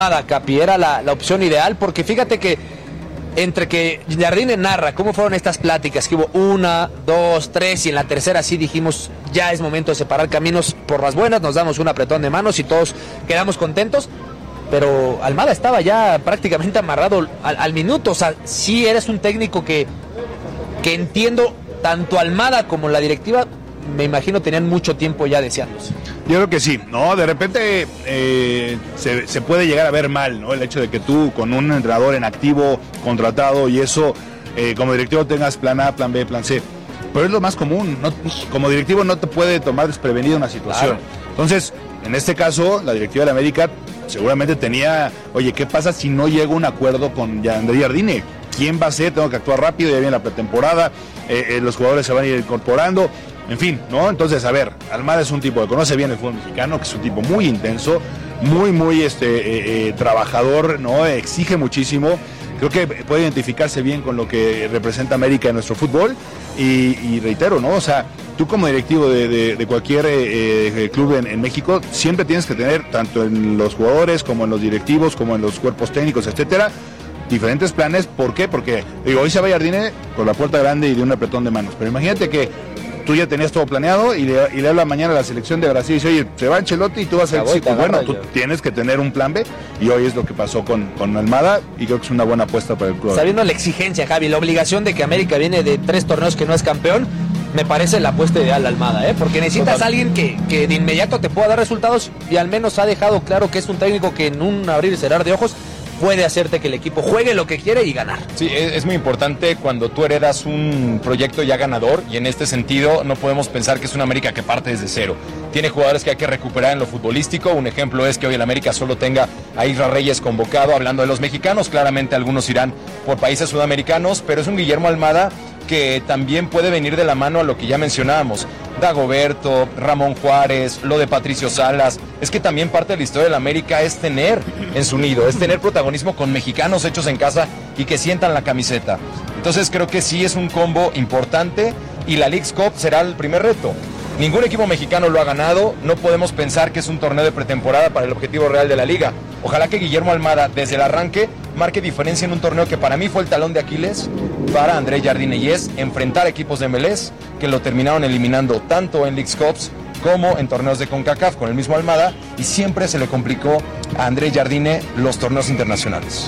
Capi, era la opción ideal, porque fíjate que entre que Jardine narra cómo fueron estas pláticas, que hubo 1, 2, 3 y en la tercera sí dijimos ya es momento de separar caminos por las buenas, nos damos un apretón de manos y todos quedamos contentos, pero Almada estaba ya prácticamente amarrado al minuto. O sea, sí eres un técnico que entiendo, tanto Almada como la directiva, me imagino tenían mucho tiempo ya deseándose. Yo creo que sí, ¿no? De repente se puede llegar a ver mal, ¿no? El hecho de que tú con un entrenador en activo, contratado y eso, como directivo tengas plan A, plan B, plan C. Pero es lo más común, ¿no? Como directivo no te puede tomar desprevenido una situación. Claro. Entonces, en este caso, la directiva de la América seguramente tenía, oye, ¿qué pasa si no llega a un acuerdo con André Jardine? ¿Quién va a ser? Tengo que actuar rápido, ya viene la pretemporada, los jugadores se van a ir incorporando. En fin, ¿no? Entonces, a ver, Almada es un tipo que conoce bien el fútbol mexicano, que es un tipo muy intenso, muy trabajador, ¿no? Exige muchísimo. Creo que puede identificarse bien con lo que representa América en nuestro fútbol. Y reitero, ¿no? O sea, tú como directivo de cualquier club en México, siempre tienes que tener, tanto en los jugadores, como en los directivos, como en los cuerpos técnicos, etcétera, diferentes planes. ¿Por qué? Porque, digo, hoy se va Jardine por la puerta grande y de un apretón de manos. Pero imagínate que tú ya tenías todo planeado y le habla mañana a la selección de Brasil y dice, oye, se va Ancelotti y tú vas a decir, pues bueno, tú tienes que tener un plan B, y hoy es lo que pasó con Almada, y creo que es una buena apuesta para el club. Sabiendo la exigencia, Javi, la obligación de que América viene de 3 torneos que no es campeón, me parece la apuesta ideal Almada, porque necesitas a alguien que de inmediato te pueda dar resultados, y al menos ha dejado claro que es un técnico que en un abrir y cerrar de ojos puede hacerte que el equipo juegue lo que quiere y ganar. Sí, es muy importante cuando tú heredas un proyecto ya ganador, y en este sentido no podemos pensar que es una América que parte desde cero. Tiene jugadores que hay que recuperar en lo futbolístico. Un ejemplo es que hoy el América solo tenga a Isra Reyes convocado. Hablando de los mexicanos, claramente algunos irán por países sudamericanos, pero es un Guillermo Almada que también puede venir de la mano a lo que ya mencionábamos, Dagoberto, Ramón Juárez, lo de Patricio Salas. Es que también parte de la historia de la América es tener en su nido, es tener protagonismo con mexicanos hechos en casa y que sientan la camiseta. Entonces creo que sí es un combo importante, y la Leagues Cup será el primer reto. Ningún equipo mexicano lo ha ganado, no podemos pensar que es un torneo de pretemporada para el objetivo real de la liga. Ojalá que Guillermo Almada desde el arranque marque diferencia en un torneo que para mí fue el talón de Aquiles para André Jardine, y es enfrentar equipos de MLS que lo terminaron eliminando tanto en Leagues Cups como en torneos de CONCACAF con el mismo Almada, y siempre se le complicó a André Jardine los torneos internacionales.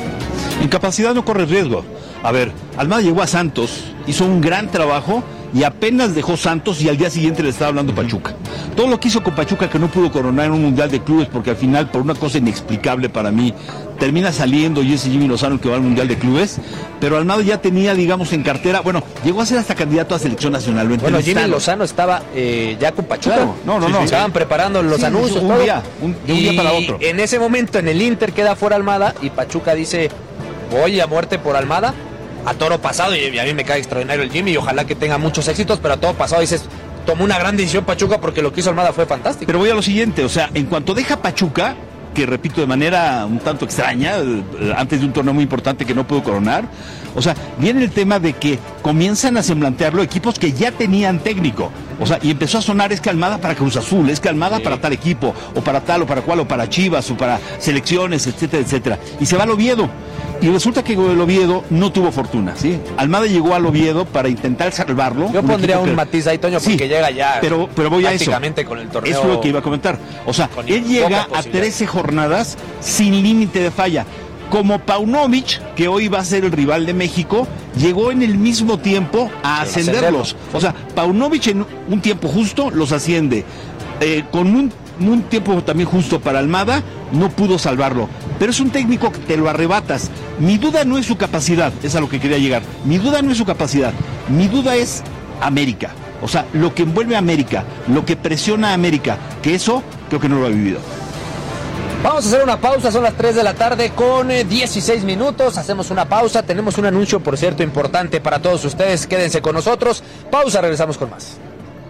En capacidad no corre riesgo. A ver, Almada llegó a Santos, hizo un gran trabajo y apenas dejó Santos y al día siguiente le estaba hablando Pachuca. Todo lo que hizo con Pachuca, que no pudo coronar en un mundial de clubes, porque al final, por una cosa inexplicable para mí, termina saliendo y ese Jimmy Lozano el que va al mundial de clubes, pero Almada ya tenía, digamos, en cartera, bueno, llegó a ser hasta candidato a selección nacional. Bueno, Jimmy Lozano estaba ya con Pachuca. Claro, no. Estaban preparando los anuncios. Un día para otro. En ese momento, en el Inter queda fuera Almada y Pachuca dice, voy a muerte por Almada. A toro pasado, y a mí me cae extraordinario el Jimmy, y ojalá que tenga muchos éxitos, pero a todo pasado dices, tomó una gran decisión Pachuca, porque lo que hizo Almada fue fantástico. Pero voy a lo siguiente, o sea, en cuanto deja Pachuca, que repito de manera un tanto extraña, antes de un torneo muy importante que no pudo coronar, o sea, viene el tema de que comienzan a semblantearlo equipos que ya tenían técnico, o sea, y empezó a sonar, es que Almada para Cruz Azul, es que Almada para tal equipo, o para tal, o para cual, o para Chivas, o para selecciones, etcétera, etcétera, y se va al Oviedo. Y resulta que el Oviedo no tuvo fortuna, ¿sí? Almada llegó al Oviedo para intentar salvarlo. Yo pondría un matiz ahí, Toño, porque llega ya pero voy a eso. Prácticamente con el torneo. Eso es lo que iba a comentar. O sea, él llega a 13 jornadas sin límite de falla. Como Paunovic, que hoy va a ser el rival de México, llegó en el mismo tiempo a ascenderlos. O sea, Paunovic en un tiempo justo los asciende. Con un tiempo también justo para Almada, no pudo salvarlo. Pero es un técnico que te lo arrebatas. Mi duda no es su capacidad, es a lo que quería llegar. Mi duda no es su capacidad, mi duda es América. O sea, lo que envuelve a América, lo que presiona a América, que eso creo que no lo ha vivido. Vamos a hacer una pausa, son las 3 de la tarde con 16 minutos, hacemos una pausa, tenemos un anuncio, por cierto, importante para todos ustedes, quédense con nosotros, pausa, regresamos con más.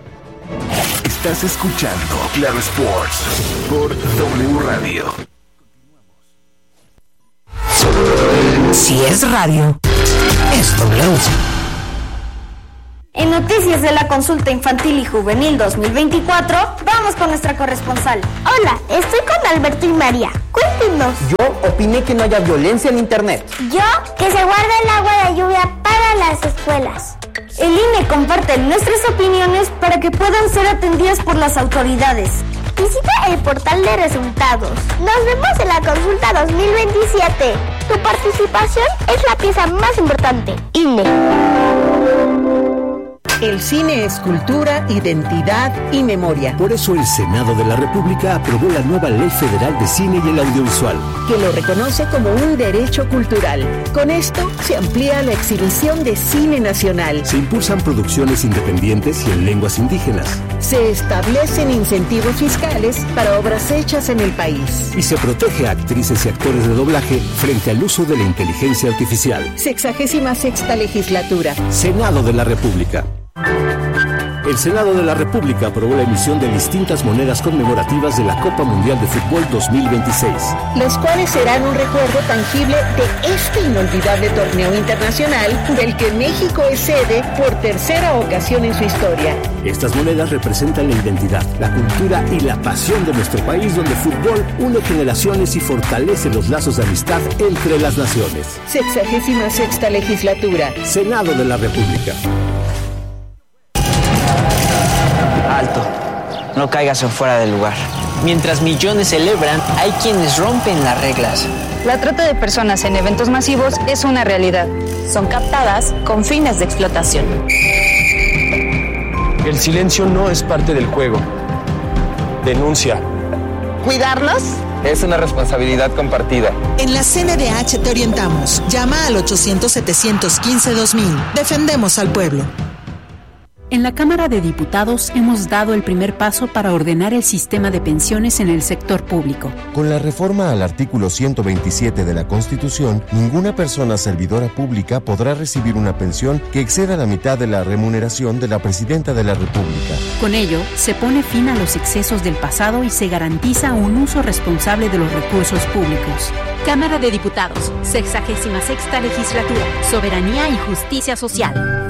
Estás escuchando Claro Sports por W Radio. Si es radio, es W. En noticias de la consulta infantil y juvenil 2024, vamos con nuestra corresponsal. Hola, estoy con Alberto y María. Cuéntenos. Yo opiné que no haya violencia en internet. Yo, que se guarde el agua de lluvia para las escuelas. El INE comparte nuestras opiniones para que puedan ser atendidas por las autoridades. Visita el portal de resultados. Nos vemos en la consulta 2027. Tu participación es la pieza más importante. INE. El cine es cultura, identidad y memoria. Por eso el Senado de la República aprobó la nueva Ley Federal de Cine y el Audiovisual, que lo reconoce como un derecho cultural. Con esto se amplía la exhibición de cine nacional. Se impulsan producciones independientes y en lenguas indígenas. Se establecen incentivos fiscales para obras hechas en el país. Y se protege a actrices y actores de doblaje frente al uso de la inteligencia artificial. 66ª legislatura. Senado de la República. El Senado de la República aprobó la emisión de distintas monedas conmemorativas de la Copa Mundial de Fútbol 2026, los cuales serán un recuerdo tangible de este inolvidable torneo internacional del que México es sede por tercera ocasión en su historia. Estas monedas representan la identidad, la cultura y la pasión de nuestro país, donde el fútbol une generaciones y fortalece los lazos de amistad entre las naciones. 66ª legislatura. Senado de la República. Alto, no caigas en fuera del lugar. Mientras millones celebran, hay quienes rompen las reglas. La trata de personas en eventos masivos es una realidad. Son captadas con fines de explotación. El silencio no es parte del juego. Denuncia. ¿Cuidarlos? Es una responsabilidad compartida. En la CNDH te orientamos. Llama al 800-715-2000. Defendemos al pueblo. En la Cámara de Diputados hemos dado el primer paso para ordenar el sistema de pensiones en el sector público. Con la reforma al artículo 127 de la Constitución, ninguna persona servidora pública podrá recibir una pensión que exceda la mitad de la remuneración de la Presidenta de la República. Con ello, se pone fin a los excesos del pasado y se garantiza un uso responsable de los recursos públicos. Cámara de Diputados, 66ª Legislatura, Soberanía y Justicia Social.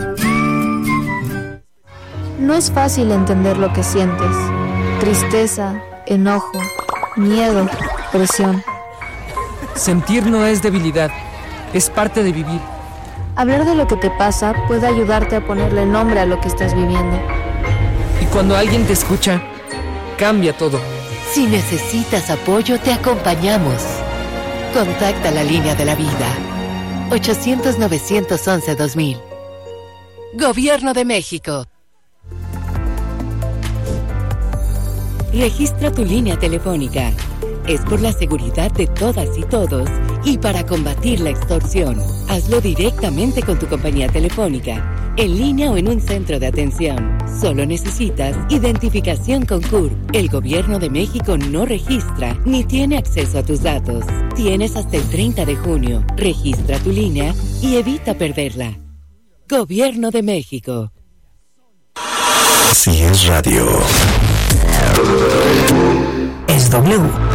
No es fácil entender lo que sientes. Tristeza, enojo, miedo, presión. Sentir no es debilidad, es parte de vivir. Hablar de lo que te pasa puede ayudarte a ponerle nombre a lo que estás viviendo. Y cuando alguien te escucha, cambia todo. Si necesitas apoyo, te acompañamos. Contacta la línea de la vida. 800-911-2000. Gobierno de México. Registra tu línea telefónica. Es por la seguridad de todas y todos y para combatir la extorsión. Hazlo directamente con tu compañía telefónica, en línea o en un centro de atención. Solo necesitas identificación con CURP. El Gobierno de México no registra ni tiene acceso a tus datos. Tienes hasta el 30 de junio. Registra tu línea y evita perderla. Gobierno de México. Así es radio. Es W.